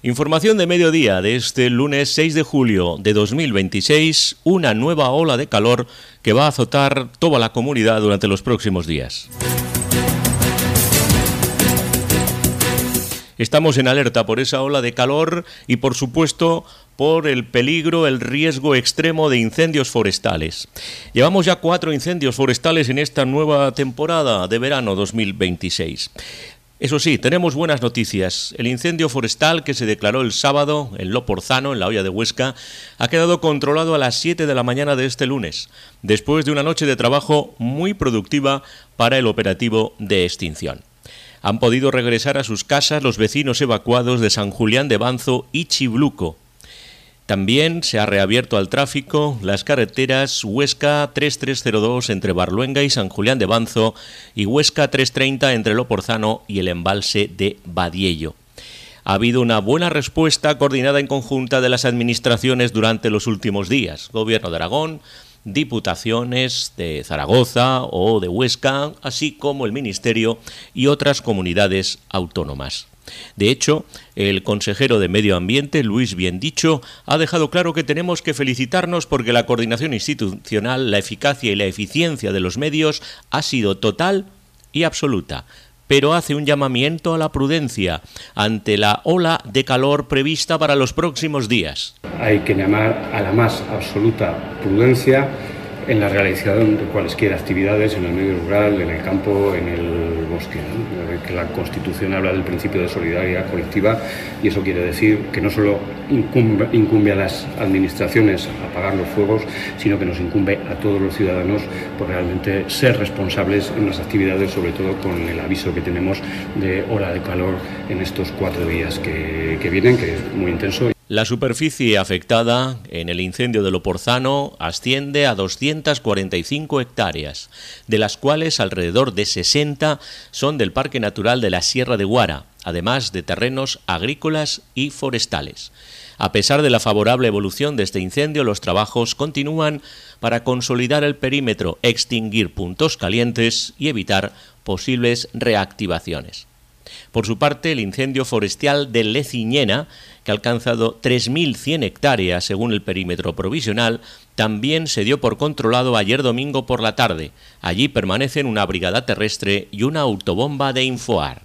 Información de mediodía de este lunes 6 de julio de 2026, una nueva ola de calor que va a azotar toda la comunidad durante los próximos días. Estamos en alerta por esa ola de calor y, por supuesto, por el peligro, el riesgo extremo de incendios forestales. Llevamos ya 4 incendios forestales en esta nueva temporada de verano 2026. Eso sí, tenemos buenas noticias. El incendio forestal que se declaró el sábado en Loporzano, en la Hoya de Huesca, ha quedado controlado a las 7 de la mañana de este lunes, después de una noche de trabajo muy productiva para el operativo de extinción. Han podido regresar a sus casas los vecinos evacuados de San Julián de Banzo y Chibluco. También se ha reabierto al tráfico las carreteras Huesca 3302 entre Barluenga y San Julián de Banzo y Huesca 330 entre Loporzano y el embalse de Badiello. Ha habido una buena respuesta coordinada en conjunta de las administraciones durante los últimos días. Gobierno de Aragón, diputaciones de Zaragoza o de Huesca, así como el Ministerio y otras comunidades autónomas. De hecho, el consejero de Medio Ambiente, Luis Biendicho, ha dejado claro que tenemos que felicitarnos porque la coordinación institucional, la eficacia y la eficiencia de los medios ha sido total y absoluta, pero hace un llamamiento a la prudencia ante la ola de calor prevista para los próximos días. Hay que llamar a la más absoluta prudencia en la realización de cualesquiera actividades en el medio rural, en el campo, en el bosque, ¿no? Que la Constitución habla del principio de solidaridad colectiva y eso quiere decir que no solo incumbe a las administraciones apagar los fuegos, sino que nos incumbe a todos los ciudadanos por realmente ser responsables en las actividades, sobre todo con el aviso que tenemos de ola de calor en estos 4 días que vienen, que es muy intenso. La superficie afectada en el incendio de Loporzano asciende a 245 hectáreas, de las cuales alrededor de 60 son del Parque Natural de la Sierra de Guara, además de terrenos agrícolas y forestales. A pesar de la favorable evolución de este incendio, los trabajos continúan para consolidar el perímetro, extinguir puntos calientes y evitar posibles reactivaciones. Por su parte, el incendio forestal de Leciñena, que ha alcanzado 3.100 hectáreas según el perímetro provisional, también se dio por controlado ayer domingo por la tarde. Allí permanecen una brigada terrestre y una autobomba de Infoar.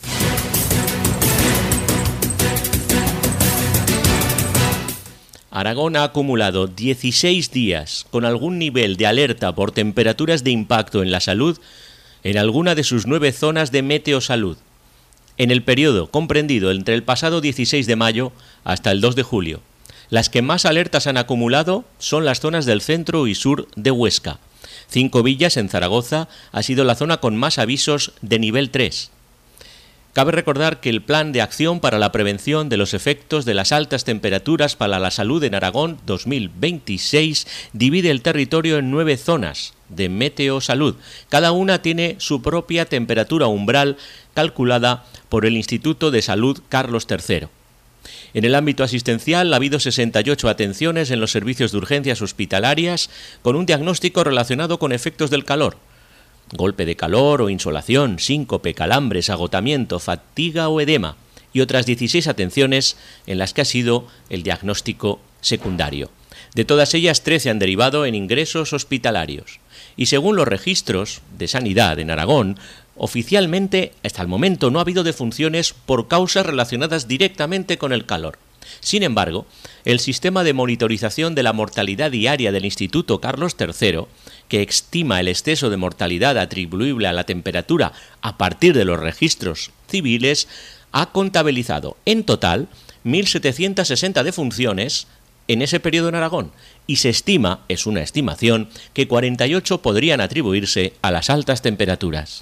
Aragón ha acumulado 16 días con algún nivel de alerta por temperaturas de impacto en la salud en alguna de sus 9 zonas de meteosalud. En el periodo comprendido entre el pasado 16 de mayo hasta el 2 de julio. Las que más alertas han acumulado son las zonas del centro y sur de Huesca. 5 Villas, en Zaragoza, ha sido la zona con más avisos de nivel 3. Cabe recordar que el Plan de Acción para la Prevención de los Efectos de las Altas Temperaturas para la Salud en Aragón 2026 divide el territorio en 9 zonas de meteosalud. Cada una tiene su propia temperatura umbral calculada por el Instituto de Salud Carlos III. En el ámbito asistencial ha habido 68 atenciones en los servicios de urgencias hospitalarias con un diagnóstico relacionado con efectos del calor. Golpe de calor o insolación, síncope, calambres, agotamiento, fatiga o edema, y otras 16 atenciones en las que ha sido el diagnóstico secundario. De todas ellas, 13 han derivado en ingresos hospitalarios. Y según los registros de sanidad en Aragón, oficialmente, hasta el momento, no ha habido defunciones por causas relacionadas directamente con el calor. Sin embargo, el sistema de monitorización de la mortalidad diaria del Instituto Carlos III, que estima el exceso de mortalidad atribuible a la temperatura a partir de los registros civiles, ha contabilizado en total 1.760 defunciones en ese periodo en Aragón, y se estima, es una estimación, que 48 podrían atribuirse a las altas temperaturas.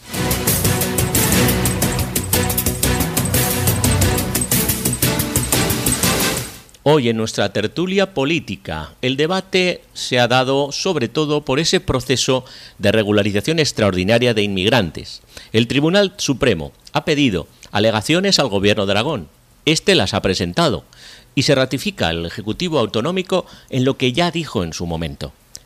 Hoy en nuestra tertulia política, el debate se ha dado sobre todo por ese proceso de regularización extraordinaria de inmigrantes. El Tribunal Supremo ha pedido alegaciones al Gobierno de Aragón. Este las ha presentado y se ratifica el Ejecutivo Autonómico en lo que ya dijo en su momento,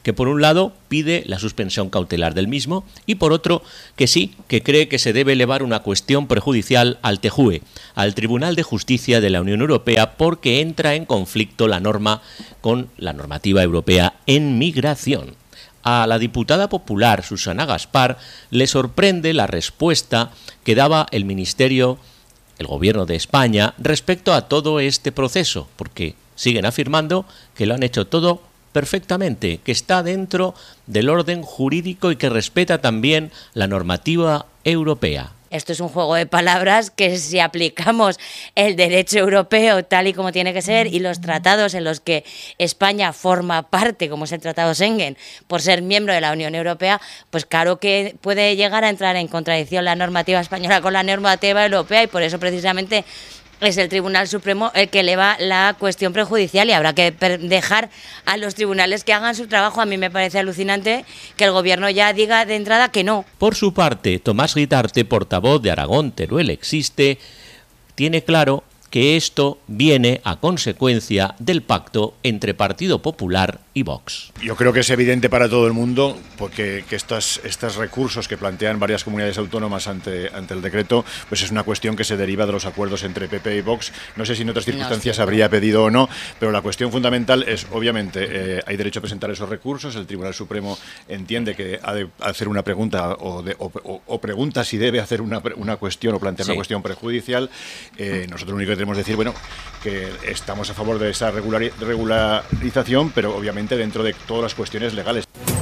que por un lado pide la suspensión cautelar del mismo y por otro que sí, que cree que se debe elevar una cuestión prejudicial al TJUE, al Tribunal de Justicia de la Unión Europea, porque entra en conflicto la norma con la normativa europea en migración. A la diputada popular Susana Gaspar le sorprende la respuesta que daba el Gobierno de España respecto a todo este proceso, porque siguen afirmando que lo han hecho todo perfectamente, que está dentro del orden jurídico y que respeta también la normativa europea. Esto es un juego de palabras que si aplicamos el derecho europeo tal y como tiene que ser y los tratados en los que España forma parte, como es el Tratado Schengen, por ser miembro de la Unión Europea, pues claro que puede llegar a entrar en contradicción la normativa española con la normativa europea y por eso precisamente es el Tribunal Supremo el que eleva la cuestión prejudicial y habrá que dejar a los tribunales que hagan su trabajo. A mí me parece alucinante que el Gobierno ya diga de entrada que no. Por su parte, Tomás Guitarte, portavoz de Aragón Teruel Existe, tiene claro que esto viene a consecuencia del pacto entre Partido Popular y Vox. Yo creo que es evidente para todo el mundo porque que estos recursos que plantean varias comunidades autónomas ante el decreto, pues es una cuestión que se deriva de los acuerdos entre PP y Vox. No sé si en otras circunstancias habría pedido o no, pero la cuestión fundamental es, obviamente, hay derecho a presentar esos recursos. El Tribunal Supremo entiende que ha de hacer una pregunta o pregunta si debe hacer una cuestión o plantear una cuestión prejudicial. Nosotros lo único que tenemos que decir, bueno, que estamos a favor de esa regularización, pero obviamente dentro de todas las cuestiones legales.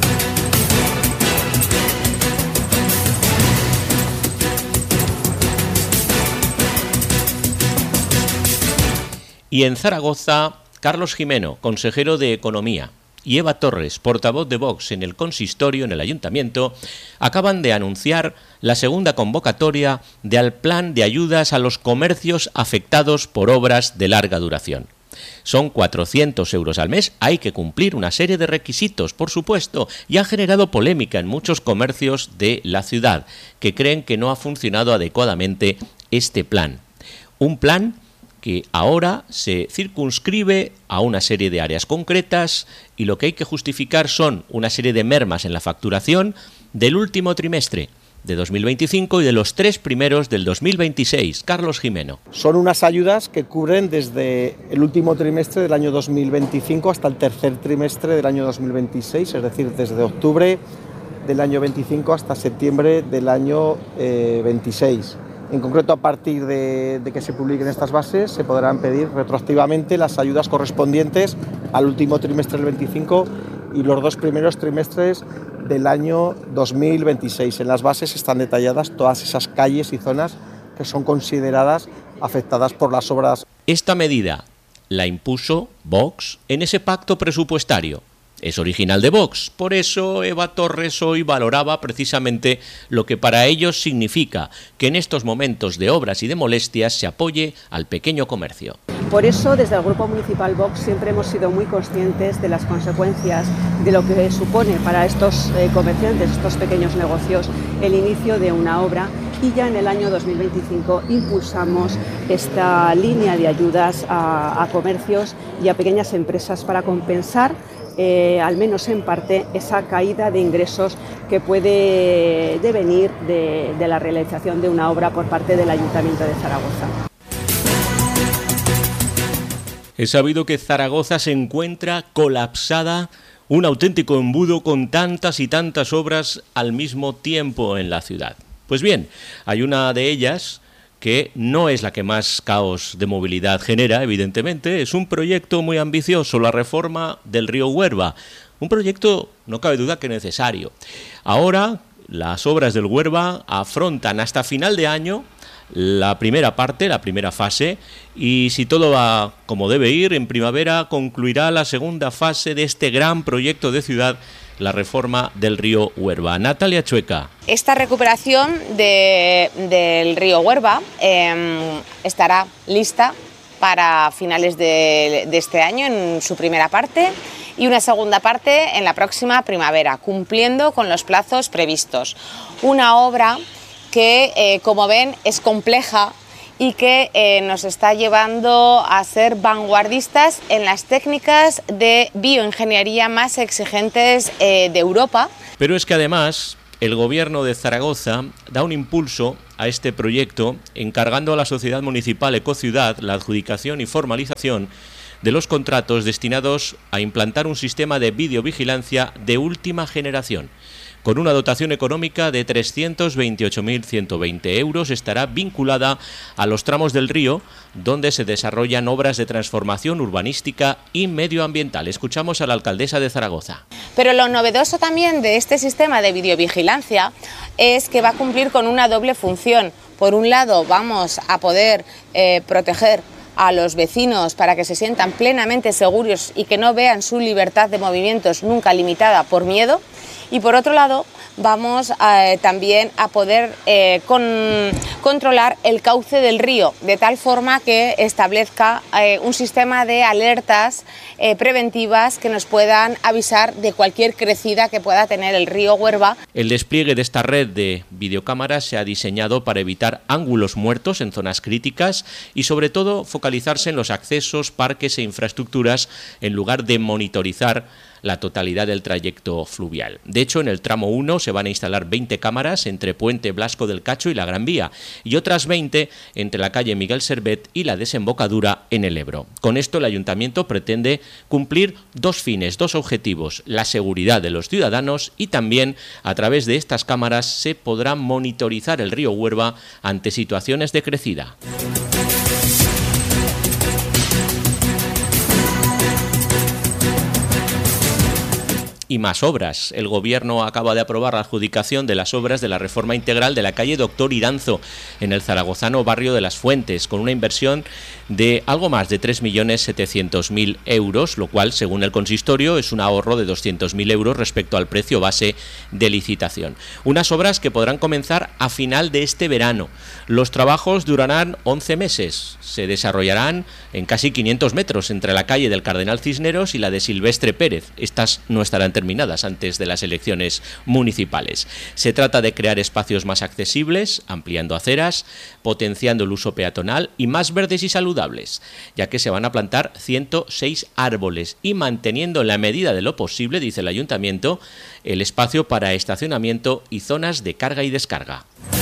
Y en Zaragoza, Carlos Jimeno, consejero de Economía, y Eva Torres, portavoz de Vox en el consistorio, en el ayuntamiento, acaban de anunciar la segunda convocatoria del plan de ayudas a los comercios afectados por obras de larga duración. Son 400 euros al mes, hay que cumplir una serie de requisitos, por supuesto, y ha generado polémica en muchos comercios de la ciudad, que creen que no ha funcionado adecuadamente este plan. Un plan que ahora se circunscribe a una serie de áreas concretas y lo que hay que justificar son una serie de mermas en la facturación del último trimestre de 2025 y de los 3 primeros del 2026. Carlos Jimeno. Son unas ayudas que cubren desde el último trimestre del año 2025 hasta el tercer trimestre del año 2026, es decir, desde octubre del año 25 hasta septiembre del año 26. En concreto, a partir de que se publiquen estas bases, se podrán pedir retroactivamente las ayudas correspondientes al último trimestre del 25 y los 2 primeros trimestres del año 2026. En las bases están detalladas todas esas calles y zonas que son consideradas afectadas por las obras. Esta medida la impuso Vox en ese pacto presupuestario. Es original de Vox, por eso Eva Torres hoy valoraba precisamente lo que para ellos significa que en estos momentos de obras y de molestias se apoye al pequeño comercio. Por eso, desde el Grupo Municipal Vox siempre hemos sido muy conscientes de las consecuencias de lo que supone para estos comerciantes, estos pequeños negocios, el inicio de una obra, y ya en el año 2025 impulsamos esta línea de ayudas a comercios y a pequeñas empresas para compensar al menos en parte, esa caída de ingresos que puede devenir de la realización de una obra por parte del Ayuntamiento de Zaragoza. He sabido que Zaragoza se encuentra colapsada, un auténtico embudo con tantas y tantas obras al mismo tiempo en la ciudad. Pues bien, hay una de ellas que no es la que más caos de movilidad genera, evidentemente, es un proyecto muy ambicioso, la reforma del río Huerva. Un proyecto, no cabe duda, que necesario. Ahora, las obras del Huerva afrontan hasta final de año la primera parte, la primera fase, y si todo va como debe ir, en primavera concluirá la segunda fase de este gran proyecto de ciudad, la reforma del río Huerva. Natalia Chueca. Esta recuperación del río Huerva estará lista para finales de este año en su primera parte y una segunda parte en la próxima primavera, cumpliendo con los plazos previstos. Una obra que, como ven, es compleja y que nos está llevando a ser vanguardistas en las técnicas de bioingeniería más exigentes de Europa. Pero es que además el Gobierno de Zaragoza da un impulso a este proyecto encargando a la Sociedad Municipal Ecociudad la adjudicación y formalización de los contratos destinados a implantar un sistema de videovigilancia de última generación. Con una dotación económica de 328.120 euros, estará vinculada a los tramos del río donde se desarrollan obras de transformación urbanística y medioambiental. Escuchamos a la alcaldesa de Zaragoza. Pero lo novedoso también de este sistema de videovigilancia es que va a cumplir con una doble función. Por un lado, vamos a poder proteger a los vecinos para que se sientan plenamente seguros y que no vean su libertad de movimientos nunca limitada por miedo. Y por otro lado, vamos también a poder controlar el cauce del río, de tal forma que establezca un sistema de alertas preventivas que nos puedan avisar de cualquier crecida que pueda tener el río Huerva. El despliegue de esta red de videocámaras se ha diseñado para evitar ángulos muertos en zonas críticas y sobre todo focalizarse en los accesos, parques e infraestructuras en lugar de monitorizar la totalidad del trayecto fluvial. De hecho, en el tramo 1 se van a instalar 20 cámaras entre Puente Blasco del Cacho y la Gran Vía y otras 20 entre la calle Miguel Servet y la desembocadura en el Ebro. Con esto el Ayuntamiento pretende cumplir dos fines, dos objetivos: la seguridad de los ciudadanos y también a través de estas cámaras se podrá monitorizar el río Huerva ante situaciones de crecida. Y más obras. El Gobierno acaba de aprobar la adjudicación de las obras de la reforma integral de la calle Doctor Iranzo, en el zaragozano barrio de Las Fuentes, con una inversión de algo más de 3.700.000 euros, lo cual, según el consistorio, es un ahorro de 200.000 euros respecto al precio base de licitación. Unas obras que podrán comenzar a final de este verano. Los trabajos durarán 11 meses. Se desarrollarán en casi 500 metros entre la calle del Cardenal Cisneros y la de Silvestre Pérez. Estas no estarán terminadas antes de las elecciones municipales. Se trata de crear espacios más accesibles, ampliando aceras, potenciando el uso peatonal y más verdes y saludables, ya que se van a plantar 106 árboles y manteniendo en la medida de lo posible, dice el Ayuntamiento, el espacio para estacionamiento y zonas de carga y descarga.